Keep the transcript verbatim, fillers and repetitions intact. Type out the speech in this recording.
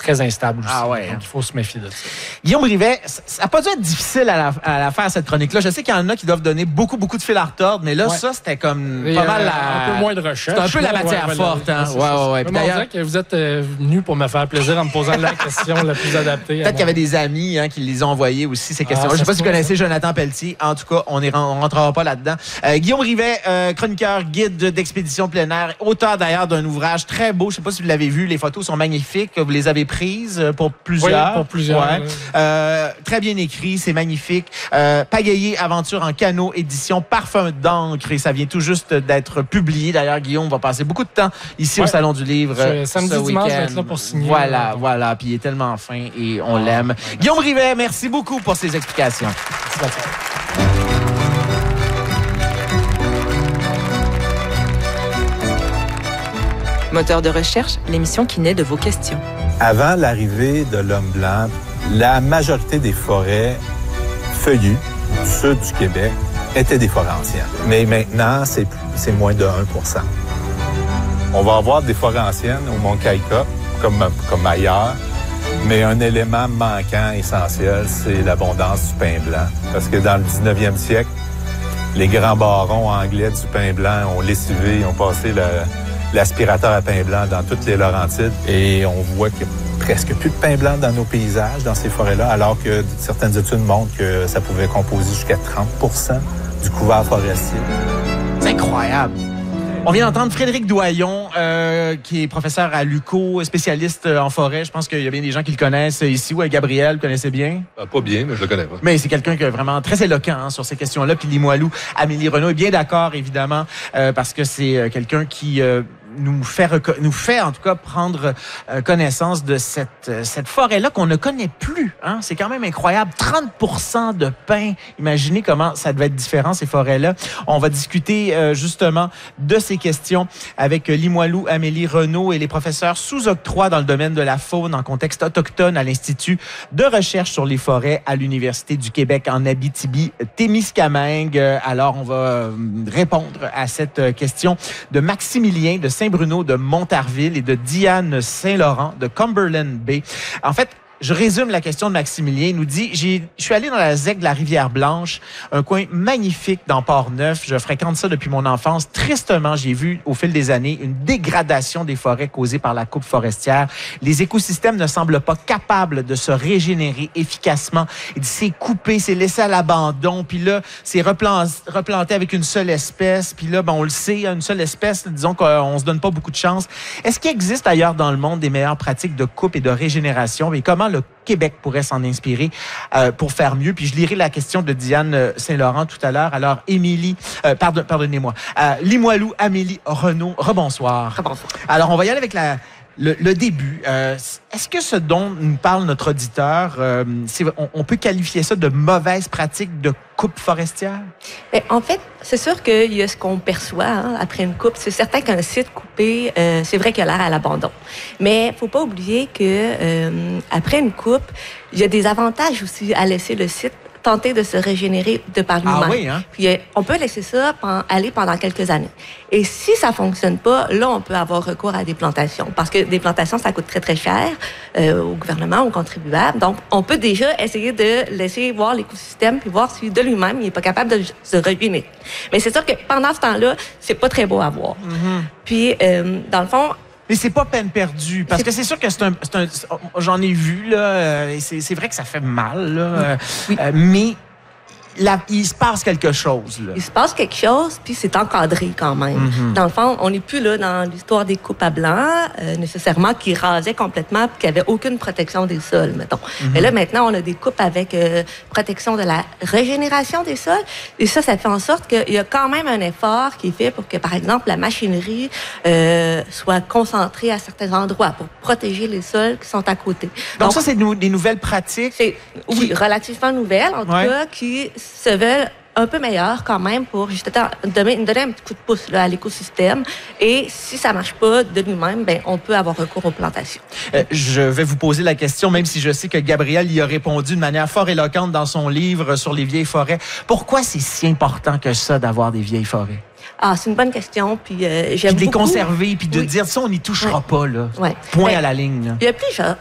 très instable aussi. Ah ouais. Donc, il faut se méfier de ça. Guillaume Rivet, ça n'a pas dû être difficile à la, à la faire, cette chronique-là. Je sais qu'il y en a qui doivent donner beaucoup, beaucoup de fil à retordre, mais là, ouais. ça, c'était comme Et pas euh, mal la... un peu moins de recherche. C'est un peu la matière ouais, forte. Voilà, hein? c'est, ouais, c'est, ouais, ouais. Puis d'ailleurs, on dirait que vous êtes euh, venu pour me faire plaisir en me posant la question la plus adaptée. Peut-être qu'il y avait des amis hein, qui les ont envoyés aussi, ces questions-là. Ah, je ne sais pas si vous connaissez ça. Jonathan Pelletier. En tout cas, on ne rentrera pas là-dedans. Euh, Guillaume Rivet, euh, chroniqueur, guide d'expédition plein air, auteur d'ailleurs d'un ouvrage très beau. Je ne sais pas si vous l'avez vu. Les photos sont magnifiques. Vous les avez prises pour plusieurs. Oui, pour plusieurs. Ouais. Ouais. Euh, très bien écrit, c'est magnifique. Euh, Pagayer, aventure en canot, édition Parfum d'encre. Et ça vient tout juste d'être publié. D'ailleurs, Guillaume va passer beaucoup de temps ici ouais. au Salon du Livre. Je, samedi, ce dimanche, week-end. je vais être là pour signer. Voilà, euh, voilà. Puis il est tellement fin et on ah, l'aime. Ouais, Guillaume Rivet, merci beaucoup pour ces explications. Merci. Moteur de recherche, l'émission qui naît de vos questions. Avant l'arrivée de l'homme blanc, la majorité des forêts feuillues du sud du Québec étaient des forêts anciennes. Mais maintenant, c'est, c'est moins de un pour cent. On va avoir des forêts anciennes au Mont-Kaïka, comme, comme ailleurs, mais un élément manquant essentiel, c'est l'abondance du pin blanc. Parce que dans le dix-neuvième siècle, les grands barons anglais du pin blanc ont lessivé, ont passé le, l'aspirateur à pain blanc dans toutes les Laurentides. Et on voit qu'il y a presque plus de pain blanc dans nos paysages, dans ces forêts-là, alors que certaines études montrent que ça pouvait composer jusqu'à trente pour cent du couvert forestier. C'est incroyable! On vient d'entendre Frédéric Doyon, euh, qui est professeur à l'U Q O, spécialiste en forêt. Je pense qu'il y a bien des gens qui le connaissent ici. Ouais, Gabriel, vous connaissez bien? Euh, pas bien, mais je le connais pas. Mais c'est quelqu'un qui est vraiment très éloquent hein, sur ces questions-là. Puis Limoilou, Amélie Renaud est bien d'accord, évidemment, euh, parce que c'est quelqu'un qui... Euh, nous fait, nous fait en tout cas prendre euh, connaissance de cette, euh, cette forêt-là qu'on ne connaît plus. Hein? C'est quand même incroyable. trente pour cent de pins. Imaginez comment ça devait être différent, ces forêts-là. On va discuter euh, justement de ces questions avec Limoilou, Amélie Renaud et les professeurs sous octroi dans le domaine de la faune en contexte autochtone à l'Institut de recherche sur les forêts à l'Université du Québec en Abitibi-Témiscamingue. Alors, on va répondre à cette question de Maximilien de Saint-Bruno de Montarville et de Diane Saint-Laurent de Cumberland Bay. En fait, je résume la question de Maximilien. Il nous dit, j'ai, je suis allé dans la zec de la Rivière-Blanche, un coin magnifique dans Port-Neuf. Je fréquente ça depuis mon enfance. Tristement, j'ai vu au fil des années une dégradation des forêts causée par la coupe forestière. Les écosystèmes ne semblent pas capables de se régénérer efficacement. Il dit, c'est coupé, c'est laissé à l'abandon. Puis là, c'est replan- replanté avec une seule espèce. Puis là, ben, on le sait, une seule espèce, disons qu'on se donne pas beaucoup de chance. Est-ce qu'il existe ailleurs dans le monde des meilleures pratiques de coupe et de régénération? Et comment le Québec pourrait s'en inspirer euh, pour faire mieux? Puis je lirai la question de Diane Saint-Laurent tout à l'heure. Alors, Émilie, euh, pardon, pardonnez-moi, euh, Limoilou, Amélie Renaud, rebonsoir. Rebonsoir. Alors, on va y aller avec la... Le, le début, euh, est-ce que ce dont nous parle notre auditeur, euh, c'est, on, on peut qualifier ça de mauvaise pratique de coupe forestière? Bien, en fait, c'est sûr qu'il y a ce qu'on perçoit hein, après une coupe. C'est certain qu'un site coupé, euh, c'est vrai qu'il a l'air à l'abandon. Mais il ne faut pas oublier que euh, après une coupe, il y a des avantages aussi à laisser le site tenter de se régénérer de par lui-même. Ah oui, hein? Puis euh, on peut laisser ça pen- aller pendant quelques années. Et si ça fonctionne pas, là, on peut avoir recours à des plantations. Parce que des plantations, ça coûte très, très cher euh, au gouvernement, aux contribuables. Donc, on peut déjà essayer de laisser voir l'écosystème puis voir si de lui-même, il n'est pas capable de se régénérer. Mais c'est sûr que pendant ce temps-là, c'est pas très beau à voir. Mm-hmm. Puis, euh, dans le fond, mais c'est pas peine perdue, parce c'est... que c'est sûr que c'est un, c'est un... J'en ai vu, là, et c'est, c'est vrai que ça fait mal, là, oui. euh, mais... Là, il se passe quelque chose. Là. Il se passe quelque chose, puis c'est encadré quand même. Mm-hmm. Dans le fond, on n'est plus là dans l'histoire des coupes à blanc, euh, nécessairement, qui rasaient complètement puis qui n'avaient aucune protection des sols, mettons. Mm-hmm. Mais là, maintenant, on a des coupes avec euh, protection de la régénération des sols. Et ça, ça fait en sorte qu'il y a quand même un effort qui est fait pour que, par exemple, la machinerie euh, soit concentrée à certains endroits pour protéger les sols qui sont à côté. Donc, Donc ça, c'est nou- des nouvelles pratiques? C'est, qui... Oui, relativement nouvelles, en tout ouais. cas, qui se veulent un peu meilleur quand même pour justement donner, donner un petit coup de pouce là, à l'écosystème. Et si ça marche pas de lui-même, ben on peut avoir recours aux plantations. Euh, je vais vous poser la question, même si je sais que Gabriel y a répondu de manière fort éloquente dans son livre sur les vieilles forêts. Pourquoi c'est si important que ça d'avoir des vieilles forêts? Ah, c'est une bonne question. Puis, euh, j'aime puis de les beaucoup... conserver, puis de oui. dire ça, on n'y touchera ouais. pas, là. Ouais. Point ben, à la ligne. Là. Il y a plusieurs,